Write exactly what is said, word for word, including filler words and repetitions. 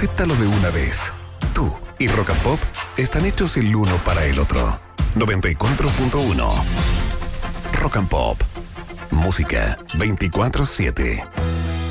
acéptalo de una vez. Tú y Rock and Pop están hechos el uno para el otro. noventa y cuatro punto uno Rock and Pop. Música veinticuatro siete.